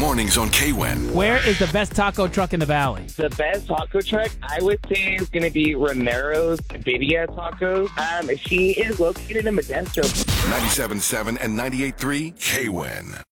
Mornings on KWEN. Where is the best taco truck in the valley? The best taco truck, I would say, is going to be Romero's Birria Tacos. She is located in Modesto. 97.7 and 98.3 KWEN.